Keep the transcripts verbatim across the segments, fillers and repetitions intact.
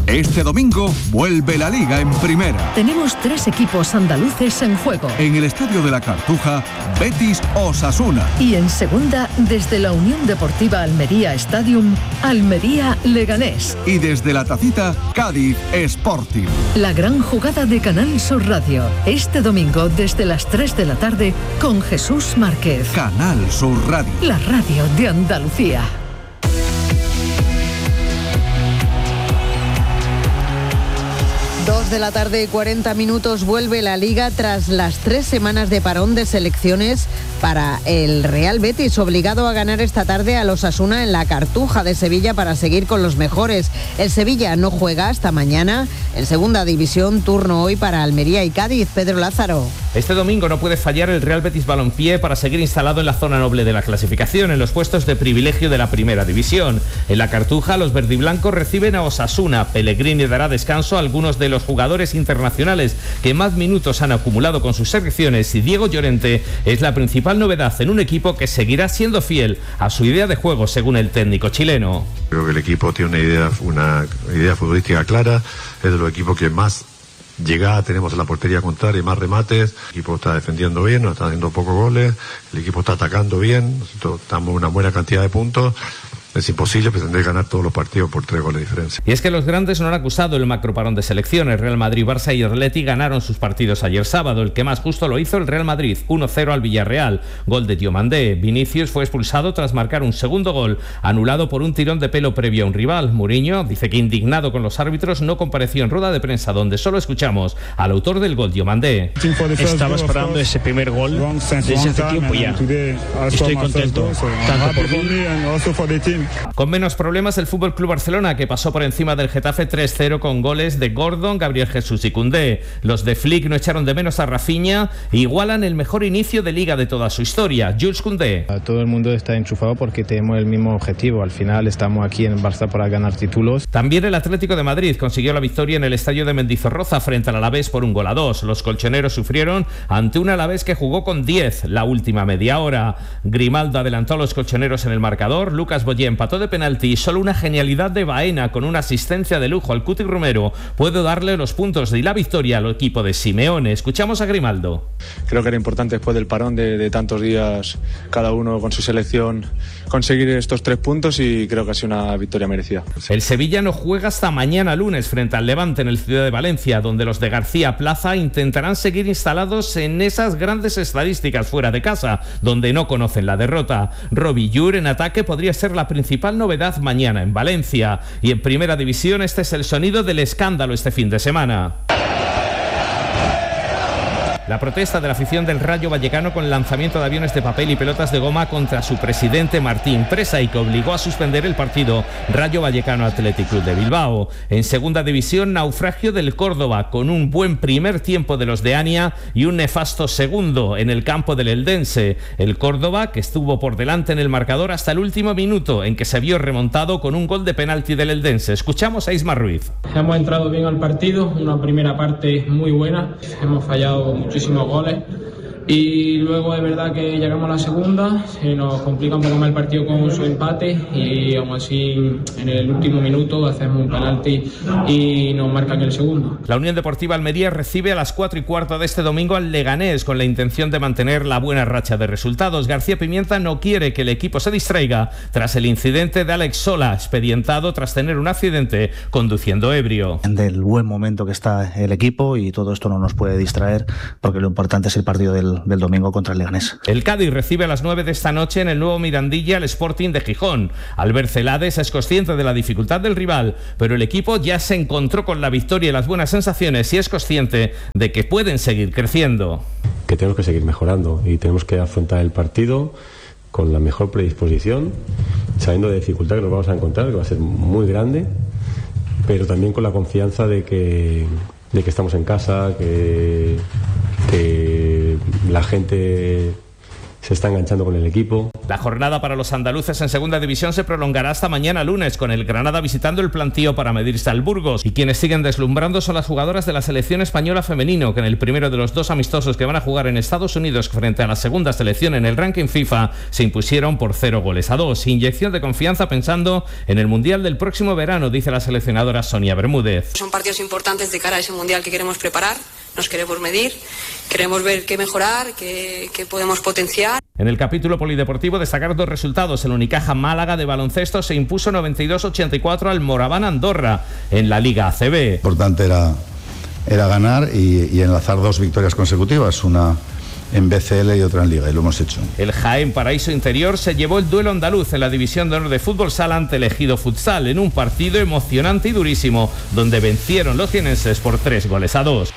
Este domingo vuelve la Liga en Primera. Tenemos tres equipos andaluces en juego. En el Estadio de la Cartuja, Betis Osasuna. Y en Segunda, desde la Unión Deportiva Almería Stadium, Almería Leganés. Y desde la Tacita, Cádiz Sporting. La gran jugada de Canal Sur Radio. Este domingo desde las tres de la tarde con Jesús Márquez. Canal Sur Radio. La radio de Andalucía. Dos de la tarde y cuarenta minutos, vuelve la Liga tras las tres semanas de parón de selecciones para el Real Betis, obligado a ganar esta tarde al Osasuna en la Cartuja de Sevilla para seguir con los mejores. El Sevilla no juega hasta mañana. En Segunda División, turno hoy para Almería y Cádiz. Pedro Lázaro. Este domingo no puede fallar el Real Betis Balompié para seguir instalado en la zona noble de la clasificación, en los puestos de privilegio de la Primera División. En la Cartuja, los verdiblancos reciben a Osasuna. Pellegrini dará descanso a algunos de los jugadores internacionales que más minutos han acumulado con sus selecciones, y Diego Llorente es la principal novedad en un equipo que seguirá siendo fiel a su idea de juego, según el técnico chileno. Creo que el equipo tiene una idea, una idea futbolística clara, es de los equipos que más llegada tenemos en la portería contraria y más remates. El equipo está defendiendo bien, nos está haciendo pocos goles, el equipo está atacando bien, nosotros estamos en una buena cantidad de puntos. Es imposible pretender ganar todos los partidos por tres goles de diferencia. Y es que los grandes no han acusado el macroparón de selecciones. Real Madrid, Barça y Atleti ganaron sus partidos ayer sábado. El que más justo lo hizo el Real Madrid, uno cero al Villarreal. Gol de Diomandé. Vinicius fue expulsado tras marcar un segundo gol, anulado por un tirón de pelo previo a un rival. Mourinho dice que, indignado con los árbitros, no compareció en rueda de prensa, donde solo escuchamos al autor del gol, Diomandé. Estaba esperando ese primer gol desde hace tiempo ya. Estoy contento, tanto por mí. Con menos problemas el F C Barcelona, que pasó por encima del Getafe tres cero con goles de Gordon, Gabriel Jesús y Koundé. Los de Flick no echaron de menos a Rafinha e igualan el mejor inicio de Liga de toda su historia. Jules Koundé. Todo el mundo está enchufado porque tenemos el mismo objetivo. Al final estamos aquí en Barça para ganar títulos. También el Atlético de Madrid consiguió la victoria en el estadio de Mendizorroza frente al Alavés por un gol a dos. Los colchoneros sufrieron ante un Alavés que jugó con diez la última media hora. Grimaldo adelantó a los colchoneros en el marcador. Lucas Boyé empató de penalti y solo una genialidad de Baena con una asistencia de lujo al Cuti Romero puede darle los puntos y la victoria al equipo de Simeone. Escuchamos a Grimaldo. Creo que era importante, después del parón de, de tantos días, cada uno con su selección, conseguir estos tres puntos, y creo que ha sido una victoria merecida. El Sevilla no juega hasta mañana lunes frente al Levante en el Ciudad de Valencia, donde los de García Plaza intentarán seguir instalados en esas grandes estadísticas fuera de casa, donde no conocen la derrota. Robbie Llur en ataque podría ser la principal novedad mañana en Valencia. Y en Primera División, este es el sonido del escándalo este fin de semana. La protesta de la afición del Rayo Vallecano con el lanzamiento de aviones de papel y pelotas de goma contra su presidente Martín Presa, y que obligó a suspender el partido Rayo Vallecano Athletic Club de Bilbao. En Segunda División, naufragio del Córdoba con un buen primer tiempo de los de Ania y un nefasto segundo en el campo del Eldense. El Córdoba, que estuvo por delante en el marcador hasta el último minuto, en que se vio remontado con un gol de penalti del Eldense. Escuchamos a Isma Ruiz. Hemos entrado bien al partido, una primera parte muy buena, hemos fallado muchísimos goles, y luego es verdad que llegamos a la segunda, se nos complica un poco más el partido con su empate, y aún así en el último minuto hacemos un penalti y nos marcan el segundo. La Unión Deportiva Almería recibe a las cuatro y cuarto de este domingo al Leganés con la intención de mantener la buena racha de resultados. García Pimienta no quiere que el equipo se distraiga tras el incidente de Alex Sola, expedientado tras tener un accidente conduciendo ebrio. Del buen momento que está el equipo, y todo esto no nos puede distraer, porque lo importante es el partido del, del domingo contra el Leganés. El Cádiz recibe a las nueve de esta noche en el nuevo Mirandilla al Sporting de Gijón. Albert Celades es consciente de la dificultad del rival, pero el equipo ya se encontró con la victoria y las buenas sensaciones, y es consciente de que pueden seguir creciendo. Que tenemos que seguir mejorando y tenemos que afrontar el partido con la mejor predisposición, sabiendo de la dificultad que nos vamos a encontrar, que va a ser muy grande, pero también con la confianza de que, de que estamos en casa, que, que la gente se está enganchando con el equipo. La jornada para los andaluces en segunda división se prolongará hasta mañana lunes, con el Granada visitando el Plantío para medirse al Burgos. Y quienes siguen deslumbrando son las jugadoras de la selección española femenino, que en el primero de los dos amistosos que van a jugar en Estados Unidos frente a la segunda selección en el ranking FIFA se impusieron por cero goles a dos. Inyección de confianza pensando en el Mundial del próximo verano, dice la seleccionadora Sonia Bermúdez. Son partidos importantes de cara a ese Mundial que queremos preparar, nos queremos medir, queremos ver qué mejorar, qué, qué podemos potenciar. En el capítulo polideportivo destacar dos resultados. El Unicaja Málaga de baloncesto se impuso noventa y dos a ochenta y cuatro al Moraván Andorra en la Liga A C B. Importante era, era ganar y, y enlazar dos victorias consecutivas, una en B C L y otra en Liga, y lo hemos hecho. El Jaén Paraíso Interior se llevó el duelo andaluz en la División de Honor de Fútbol Sala ante el Ejido Futsal en un partido emocionante y durísimo, donde vencieron los jienenses por tres goles a dos.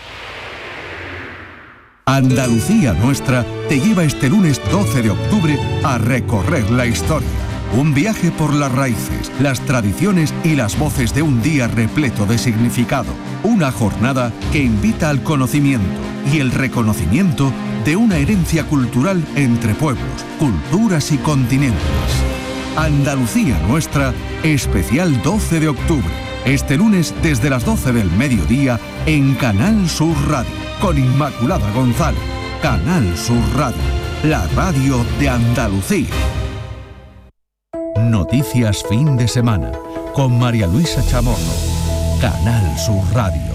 Andalucía Nuestra te lleva este lunes doce de octubre a recorrer la historia. Un viaje por las raíces, las tradiciones y las voces de un día repleto de significado. Una jornada que invita al conocimiento y el reconocimiento de una herencia cultural entre pueblos, culturas y continentes. Andalucía Nuestra, especial doce de octubre. Este lunes desde las doce del mediodía en Canal Sur Radio. Con Inmaculada González. Canal Sur Radio, la radio de Andalucía. Noticias fin de semana con María Luisa Chamorro. Canal Sur Radio.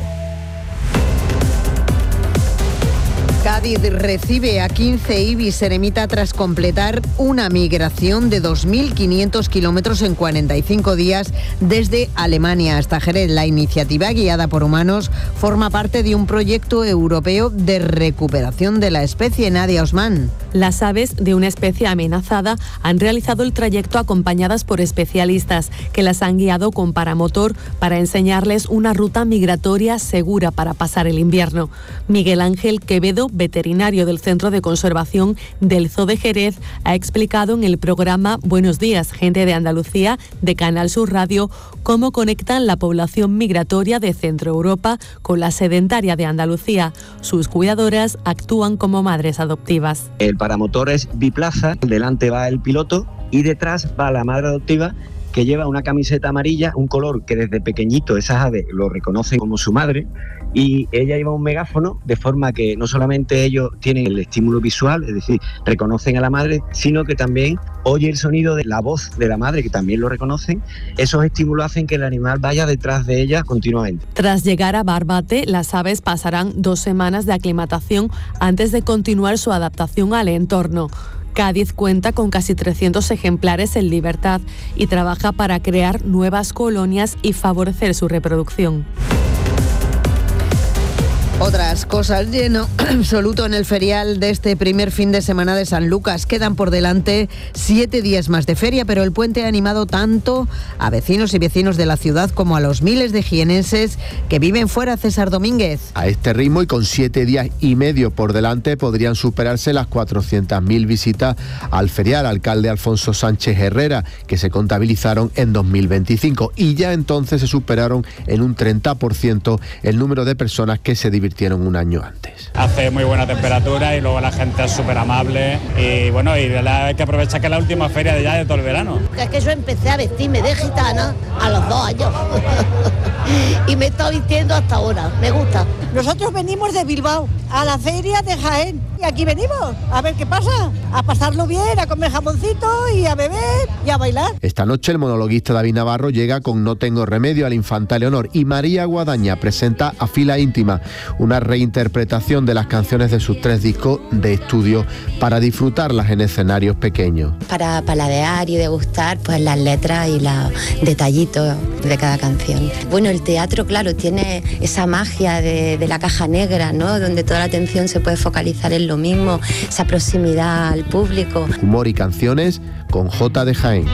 Cádiz recibe a quince ibis eremita tras completar una migración de dos mil quinientos kilómetros en cuarenta y cinco días desde Alemania hasta Jerez. La iniciativa, guiada por humanos, forma parte de un proyecto europeo de recuperación de la especie. Nadia Osman. Las aves de una especie amenazada han realizado el trayecto acompañadas por especialistas que las han guiado con paramotor para enseñarles una ruta migratoria segura para pasar el invierno. Miguel Ángel Quevedo, veterinario del Centro de Conservación del Zoo de Jerez, ha explicado en el programa Buenos Días, Gente de Andalucía, de Canal Sur Radio, cómo conectan la población migratoria de Centro Europa con la sedentaria de Andalucía. Sus cuidadoras actúan como madres adoptivas. El paramotor es biplaza, delante va el piloto y detrás va la madre adoptiva, que lleva una camiseta amarilla, un color que desde pequeñito esas aves lo reconocen como su madre, y ella lleva un megáfono, de forma que no solamente ellos tienen el estímulo visual, es decir, reconocen a la madre, sino que también oye el sonido de la voz de la madre, que también lo reconocen. Esos estímulos hacen que el animal vaya detrás de ella continuamente. Tras llegar a Barbate, las aves pasarán dos semanas de aclimatación antes de continuar su adaptación al entorno. Cádiz cuenta con casi trescientos ejemplares en libertad y trabaja para crear nuevas colonias y favorecer su reproducción. Otras cosas, lleno absoluto en el ferial de este primer fin de semana de San Lucas. Quedan por delante siete días más de feria, pero el puente ha animado tanto a vecinos y vecinos de la ciudad como a los miles de jienenses que viven fuera. César Domínguez. A este ritmo y con siete días y medio por delante podrían superarse las cuatrocientas mil visitas al ferial. Alcalde Alfonso Sánchez Herrera, que se contabilizaron en dos mil veinticinco, y ya entonces se superaron en un treinta por ciento el número de personas que se divirtieron un año antes. Hace muy buena temperatura y luego la gente es súper amable y bueno, y hay que aprovechar que es la última feria de ya de todo el verano. Es que yo empecé a vestirme de gitana a los dos años y me he estado vistiendo hasta ahora, me gusta. Nosotros venimos de Bilbao a la feria de Jaén y aquí venimos a ver qué pasa, a pasarlo bien, a comer jamoncito y a beber y a bailar. Esta noche el monologuista David Navarro llega con No tengo remedio al Infanta Leonor y María Guadaña presenta A Fila Íntima, una reinterpretación de las canciones de sus tres discos de estudio para disfrutarlas en escenarios pequeños. Para paladear y degustar pues las letras y los detallitos de cada canción. Bueno, el teatro, claro, tiene esa magia de, de la caja negra, ¿no? Donde toda la atención se puede focalizar en lo mismo, esa proximidad al público. Humor y canciones con J de Jaén.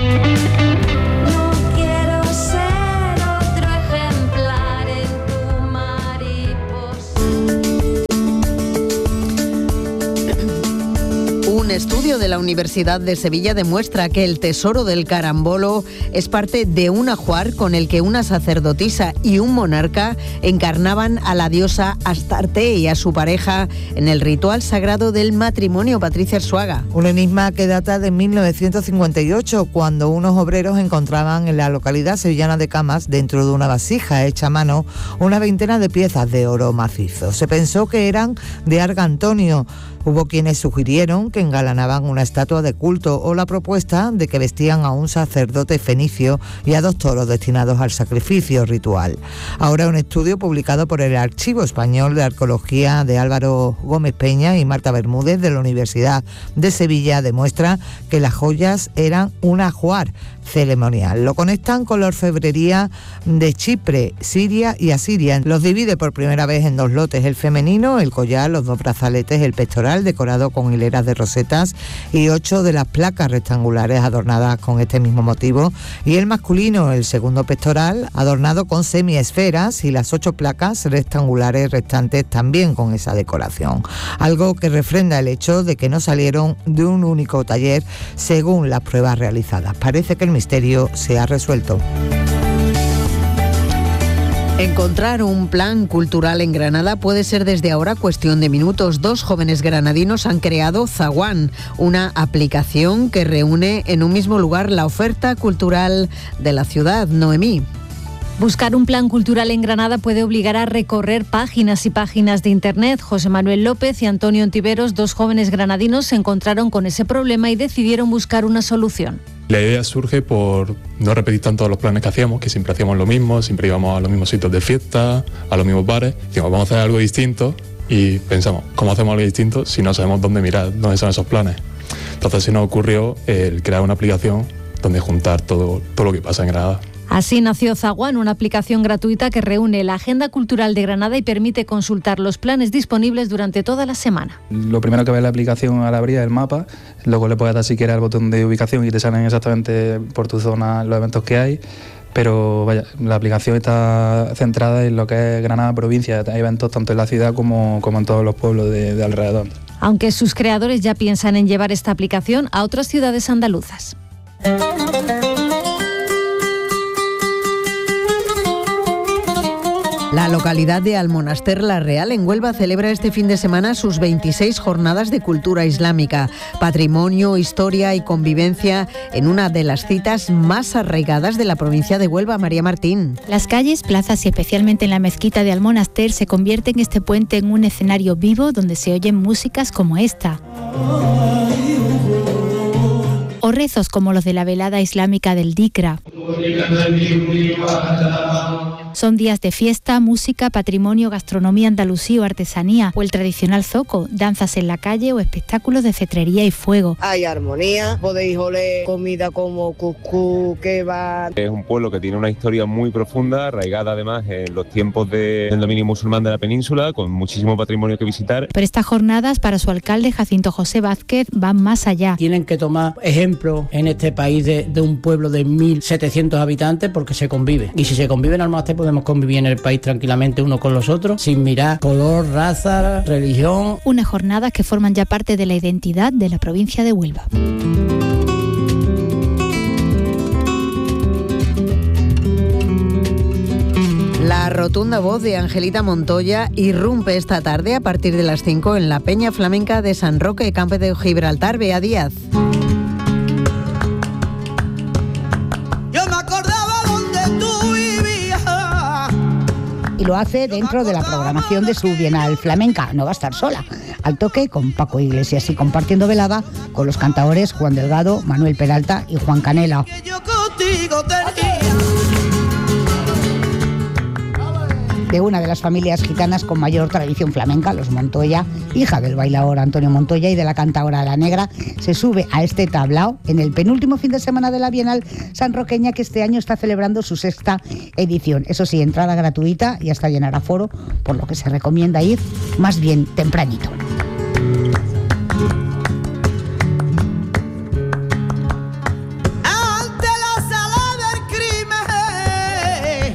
Un estudio de la la Universidad de Sevilla demuestra que el tesoro del carambolo es parte de un ajuar con el que una sacerdotisa y un monarca encarnaban a la diosa Astarte y a su pareja en el ritual sagrado del matrimonio. Patricia Arzuaga. Un enigma que data de mil novecientos cincuenta y ocho, cuando unos obreros encontraban en la localidad sevillana de Camas, dentro de una vasija hecha a mano, una veintena de piezas de oro macizo. Se pensó que eran de Arga Antonio. Hubo quienes sugirieron que engalanaban una estatua de culto o la propuesta de que vestían a un sacerdote fenicio y a dos toros destinados al sacrificio ritual. Ahora un estudio publicado por el Archivo Español de Arqueología de Álvaro Gómez Peña y Marta Bermúdez de la Universidad de Sevilla demuestra que las joyas eran un ajuar ceremonial. Lo conectan con la orfebrería de Chipre, Siria y Asiria. Los divide por primera vez en dos lotes: el femenino, el collar, los dos brazaletes, el pectoral decorado con hileras de rosetas y ocho de las placas rectangulares adornadas con este mismo motivo, y el masculino, el segundo pectoral, adornado con semiesferas, y las ocho placas rectangulares restantes también con esa decoración. Algo que refrenda el hecho de que no salieron de un único taller según las pruebas realizadas. Parece que el misterio se ha resuelto. Encontrar un plan cultural en Granada puede ser desde ahora cuestión de minutos. Dos jóvenes granadinos han creado Zaguán, una aplicación que reúne en un mismo lugar la oferta cultural de la ciudad. Noemí. Buscar un plan cultural en Granada puede obligar a recorrer páginas y páginas de internet. José Manuel López y Antonio Ontiveros, dos jóvenes granadinos, se encontraron con ese problema y decidieron buscar una solución. La idea surge por no repetir tanto los planes que hacíamos, que siempre hacíamos lo mismo, siempre íbamos a los mismos sitios de fiesta, a los mismos bares. Dijimos, vamos a hacer algo distinto y pensamos, ¿cómo hacemos algo distinto si no sabemos dónde mirar, dónde son esos planes? Entonces se nos ocurrió el crear una aplicación donde juntar todo, todo lo que pasa en Granada. Así nació Zaguán, una aplicación gratuita que reúne la agenda cultural de Granada y permite consultar los planes disponibles durante toda la semana. Lo primero que ve la aplicación al abrir es el mapa, luego le puedes dar si quieres al botón de ubicación y te salen exactamente por tu zona los eventos que hay. Pero vaya, la aplicación está centrada en lo que es Granada provincia, hay eventos tanto en la ciudad como, como en todos los pueblos de, de alrededor. Aunque sus creadores ya piensan en llevar esta aplicación a otras ciudades andaluzas. La localidad de Almonaster la Real en Huelva celebra este fin de semana sus veintiséis jornadas de cultura islámica, patrimonio, historia y convivencia en una de las citas más arraigadas de la provincia de Huelva. María Martín. Las calles, plazas y especialmente en la mezquita de Almonaster se convierten este puente en un escenario vivo donde se oyen músicas como esta. O rezos como los de la velada islámica del Dikra. Son días de fiesta, música, patrimonio, gastronomía andalusí o artesanía, o el tradicional zoco, danzas en la calle o espectáculos de cetrería y fuego. Hay armonía, podéis oler comida como cuscús, kebab. Es un pueblo que tiene una historia muy profunda, arraigada además en los tiempos de, del dominio musulmán de la península, con muchísimo patrimonio que visitar. Pero estas jornadas para su alcalde Jacinto José Vázquez van más allá. Tienen que tomar ejemplo en este país de, de un pueblo de mil setecientos habitantes porque se convive. Y si se convive en Almonaster podemos convivir en el país tranquilamente uno con los otros, sin mirar color, raza, religión. Unas jornadas que forman ya parte de la identidad de la provincia de Huelva. La rotunda voz de Angelita Montoya irrumpe esta tarde a partir de las cinco en la Peña Flamenca de San Roque, Campo de Gibraltar. Bea Díaz. Y lo hace dentro de la programación de su Bienal Flamenca. No va a estar sola. Al toque con Paco Iglesias y compartiendo velada con los cantadores Juan Delgado, Manuel Peralta y Juan Canela. De una de las familias gitanas con mayor tradición flamenca, los Montoya, hija del bailador Antonio Montoya y de la cantadora La Negra, se sube a este tablao en el penúltimo fin de semana de la Bienal sanroqueña, que este año está celebrando su sexta edición. Eso sí, entrada gratuita y hasta llenar aforo, por lo que se recomienda ir más bien tempranito.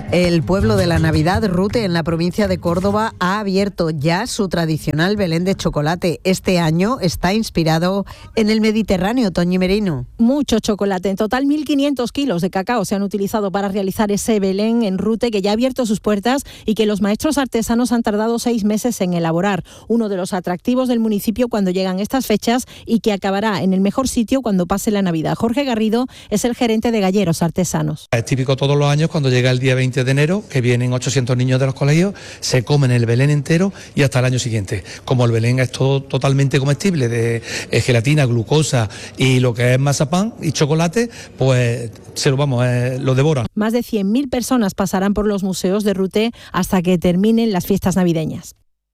El pueblo de la Navidad, Rute, en la provincia de Córdoba, ha abierto ya su tradicional Belén de chocolate. Este año está inspirado en el Mediterráneo. Toñi Merino. Mucho chocolate. En total, mil quinientos kilos de cacao se han utilizado para realizar ese Belén en Rute, que ya ha abierto sus puertas y que los maestros artesanos han tardado seis meses en elaborar. Uno de los atractivos del municipio cuando llegan estas fechas y que acabará en el mejor sitio cuando pase la Navidad. Jorge Garrido es el gerente de Galleros Artesanos. Es típico todos los años cuando llega el día veinte de enero, que vienen ochocientos niños de los colegios, se comen el Belén entero y hasta el año siguiente. Como el Belén es todo totalmente comestible, de eh, gelatina, glucosa y lo que es mazapán y chocolate, pues se lo vamos, eh, lo devoran. Más de cien mil personas pasarán por los museos de Rute hasta que terminen las fiestas navideñas.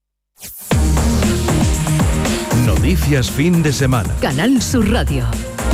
Noticias fin de semana. Canal Sur Radio.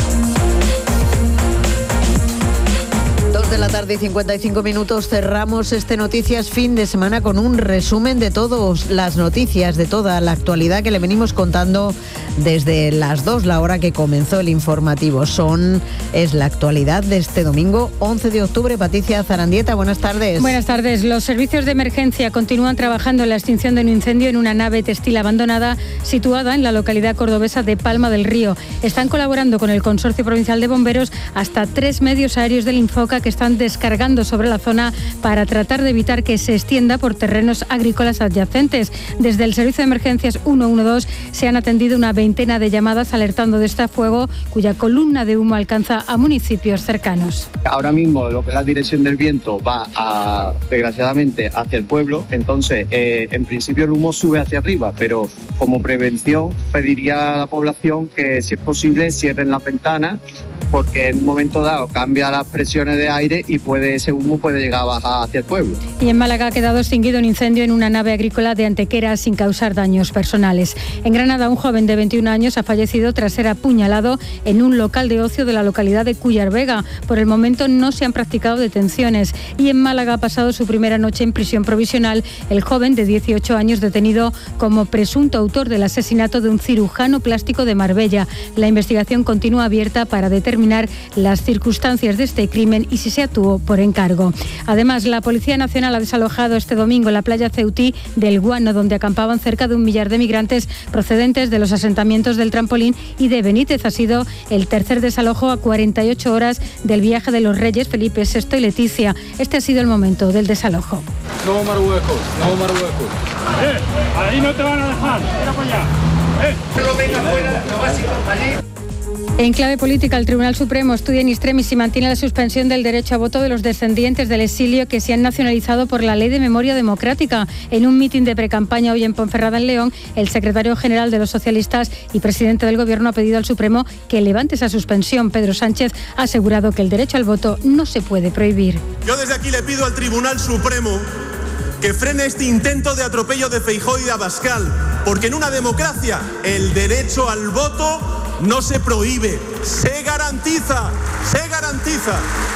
De la tarde y cincuenta y cinco minutos, cerramos este Noticias fin de semana con un resumen de todas las noticias, de toda la actualidad que le venimos contando desde las dos, la hora que comenzó el informativo. Son, es la actualidad de este domingo once de octubre. Patricia Zarandieta, buenas tardes. Buenas tardes. Los servicios de emergencia continúan trabajando en la extinción de un incendio en una nave textil abandonada situada en la localidad cordobesa de Palma del Río. Están colaborando con el Consorcio Provincial de Bomberos hasta tres medios aéreos del Infoca que están descargando sobre la zona para tratar de evitar que se extienda por terrenos agrícolas adyacentes. Desde el Servicio de Emergencias ciento doce se han atendido una veintena de llamadas alertando de este fuego, cuya columna de humo alcanza a municipios cercanos. Ahora mismo lo que es la dirección del viento va, a, desgraciadamente, hacia el pueblo, entonces eh, en principio el humo sube hacia arriba, pero como prevención pediría a la población que, si es posible, cierren las ventanas, porque en un momento dado cambia las presiones de aire y puede ese humo puede llegar a bajar hacia el pueblo. Y en Málaga ha quedado extinguido un incendio en una nave agrícola de Antequera sin causar daños personales. En Granada, un joven de veintiún años ha fallecido tras ser apuñalado en un local de ocio de la localidad de Cuyar Vega. Por el momento no se han practicado detenciones. Y en Málaga ha pasado su primera noche en prisión provisional el joven de dieciocho años detenido como presunto autor del asesinato de un cirujano plástico de Marbella. La investigación continúa abierta para determinar las circunstancias de este crimen y si se actuó por encargo. Además, la Policía Nacional ha desalojado este domingo la playa Ceutí del Guano, donde acampaban cerca de un millar de migrantes procedentes de los asentamientos del Trampolín y de Benítez. Ha sido el tercer desalojo a cuarenta y ocho horas del viaje de los Reyes Felipe sexto y Leticia. Este ha sido el momento del desalojo. No Marruecos, no Marruecos. ¡Eh! Ahí no te van a dejar. Mira para allá. ¡Eh! No venga fuera, no vas a ir allí. En clave política, el Tribunal Supremo estudia in extremis si mantiene la suspensión del derecho a voto de los descendientes del exilio que se han nacionalizado por la Ley de Memoria Democrática. En un mitin de precampaña hoy en Ponferrada, en León, el secretario general de los socialistas y presidente del Gobierno ha pedido al Supremo que levante esa suspensión. Pedro Sánchez ha asegurado que el derecho al voto no se puede prohibir. Yo desde aquí le pido al Tribunal Supremo que frene este intento de atropello de Feijóo y de Abascal, porque en una democracia el derecho al voto no se prohíbe, se garantiza, se garantiza.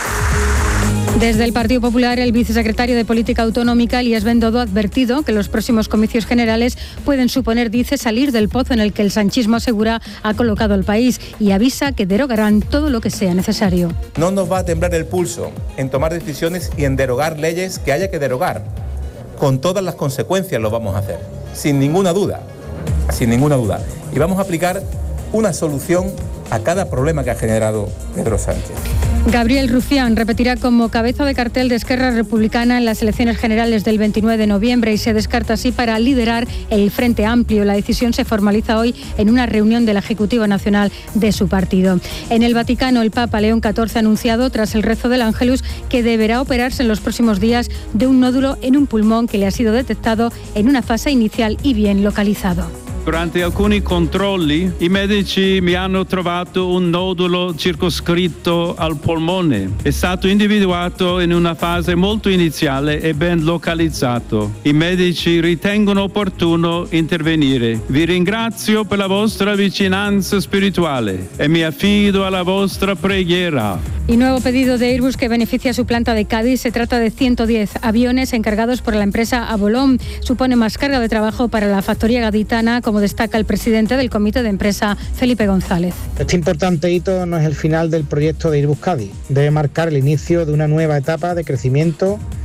Desde el Partido Popular, el vicesecretario de Política Autonómica, Elías Bendodo, ha advertido que los próximos comicios generales pueden suponer, dice, salir del pozo en el que el sanchismo asegura ha colocado al país y avisa que derogarán todo lo que sea necesario. No nos va a temblar el pulso en tomar decisiones y en derogar leyes que haya que derogar. Con todas las consecuencias lo vamos a hacer, sin ninguna duda, sin ninguna duda. Y vamos a aplicar una solución a cada problema que ha generado Pedro Sánchez. Gabriel Rufián repetirá como cabeza de cartel de Esquerra Republicana en las elecciones generales del veintinueve de noviembre y se descarta así para liderar el Frente Amplio. La decisión se formaliza hoy en una reunión de la Ejecutiva Nacional de su partido. En el Vaticano, el Papa León catorce ha anunciado, tras el rezo del Ángelus, que deberá operarse en los próximos días de un nódulo en un pulmón que le ha sido detectado en una fase inicial y bien localizado. Durante alcuni controlli i medici mi hanno trovato un nodulo circoscritto al polmone. È stato individuato in una fase molto iniziale e ben localizzato. I medici ritengono opportuno intervenire. Vi ringrazio per la vostra vicinanza spirituale e mi affido alla vostra preghiera. Y nuevo pedido de Airbus que beneficia a su planta de Cádiz. Se trata de ciento diez aviones encargados por la empresa Avolon. Supone más carga de trabajo para la factoría gaditana, como destaca el presidente del comité de empresa, Felipe González. Este importante hito no es el final del proyecto de Airbus Cádiz. Debe marcar el inicio de una nueva etapa de crecimiento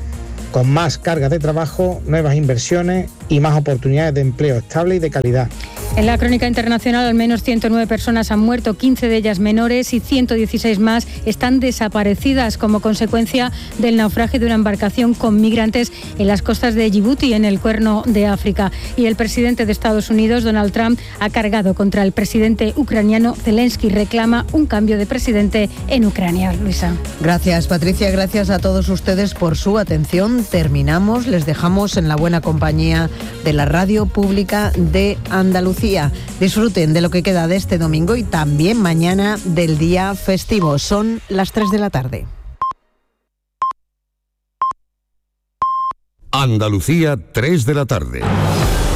con más cargas de trabajo, nuevas inversiones y más oportunidades de empleo estable y de calidad. En la crónica internacional, al menos ciento nueve personas han muerto, quince de ellas menores y ciento dieciséis más están desaparecidas como consecuencia del naufragio de una embarcación con migrantes en las costas de Yibuti, en el Cuerno de África. Y el presidente de Estados Unidos, Donald Trump, ha cargado contra el presidente ucraniano Zelensky. Reclama un cambio de presidente en Ucrania. Luisa. Gracias, Patricia. Gracias a todos ustedes por su atención. Terminamos. Les dejamos en la buena compañía de la Radio Pública de Andalucía. Disfruten de lo que queda de este domingo y también mañana del día festivo. Son las tres de la tarde. Andalucía, tres de la tarde.